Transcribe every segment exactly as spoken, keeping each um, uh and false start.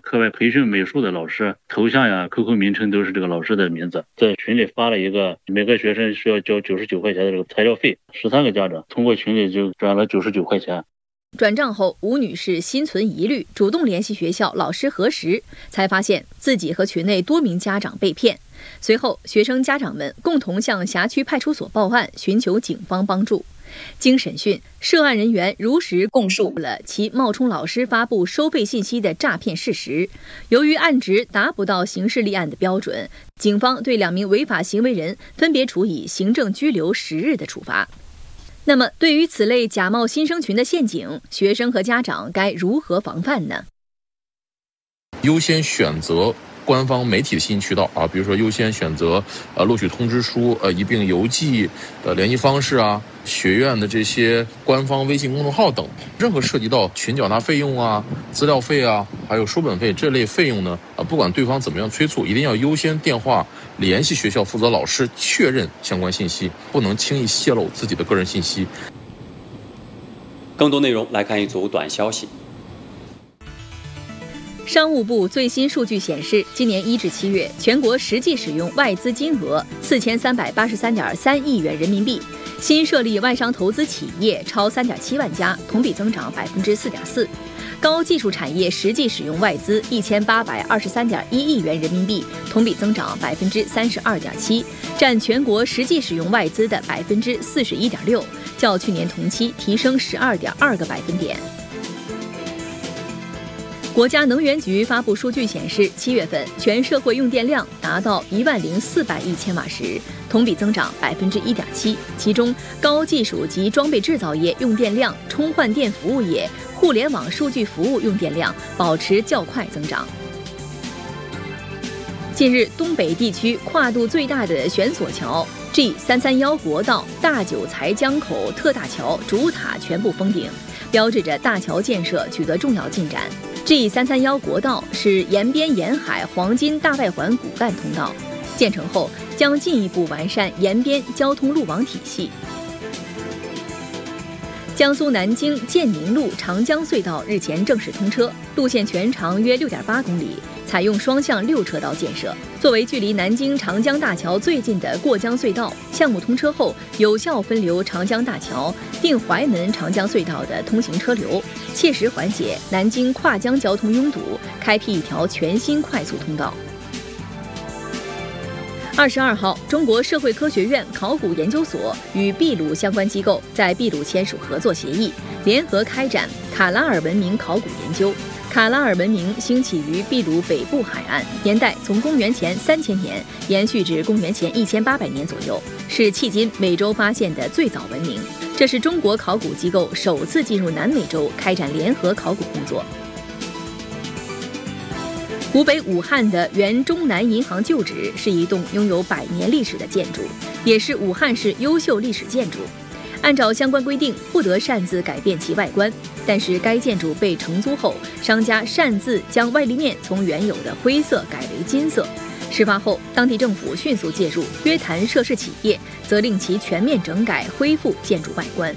课外培训美术的老师，头像呀、Q Q 名称都是这个老师的名字，在群里发了一个每个学生需要交九十九块钱的这个材料费，十三个家长通过群里就转了九十九块钱。 转账后，吴女士心存疑虑，主动联系学校老师核实，才发现自己和群内多名家长被骗。随后，学生家长们共同向辖区派出所报案，寻求警方帮助。经审讯，涉案人员如实供述了其冒充老师发布收费信息的诈骗事实。由于案值达不到刑事立案的标准，警方对两名违法行为人分别处以行政拘留十日的处罚。那么，对于此类假冒新生群的陷阱，学生和家长该如何防范呢？ 优先选择官方媒体的信息渠道啊，比如说优先选择呃录取通知书、呃一并邮寄的联系方式啊，学院的这些官方微信公众号等。任何涉及到群缴纳费用啊、资料费啊，还有书本费这类费用呢，啊不管对方怎么样催促，一定要优先电话联系学校负责老师确认相关信息，不能轻易泄露自己的个人信息。 更多内容来看一组短消息。 商务部最新数据显示，今年一至七月，全国实际使用外资金额四千三百八十三点三亿元人民币，新设立外商投资企业超三点七万家，同比增长百分之四点四。高技术产业实际使用外资一千八百二十三点一亿元人民币，同比增长百分之三十二点七，占全国实际使用外资的百分之四十一点六，较去年同期提升十二点二个百分点。国家能源局发布数据显示，七月份全社会用电量达到一万零四百亿千瓦时，同比增长百分之一点七。其中，高技术及装备制造业用电量、充换电服务业、互联网数据服务用电量保持较快增长。近日，东北地区跨度最大的悬索桥 G 三三一国道大九才江口特大桥主塔全部封顶，标志着大桥建设取得重要进展。G 三三一国道是延边沿海黄金大外环骨干通道，建成后将进一步完善延边交通路网体系。江苏南京建宁路长江隧道日前正式通车，路线全长约 六点八公里，采用双向六车道建设。作为距离南京长江大桥最近的过江隧道，项目通车后有效分流长江大桥、定淮门长江隧道的通行车流，切实缓解南京跨江交通拥堵，开辟一条全新快速通道。二十二号，中国社会科学院考古研究所与秘鲁相关机构在秘鲁签署合作协议，联合开展卡拉尔文明考古研究。卡拉尔文明兴起于秘鲁北部海岸，年代从公元前三千年延续至公元前一千八百年左右，是迄今美洲发现的最早文明。这是中国考古机构首次进入南美洲开展联合考古工作。湖北武汉的原中南银行旧址是一栋拥有百年历史的建筑，也是武汉市优秀历史建筑。按照相关规定，不得擅自改变其外观，但是该建筑被承租后，商家擅自将外立面从原有的灰色改为金色。事发后，当地政府迅速介入，约谈涉事企业，责令其全面整改，恢复建筑外观。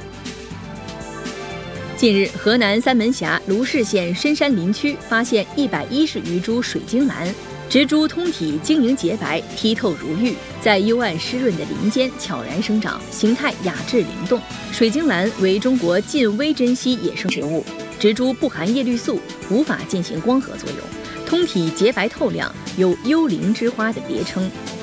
近日，河南三门峡卢氏县深山林区发现一百一十余株水晶兰，植株通体晶莹洁白，剔透如玉，在幽暗湿润的林间悄然生长，形态雅致灵动。水晶兰为中国近微珍稀野生植物，植株不含叶绿素，无法进行光合作用，通体洁白透亮，有幽灵之花的别称。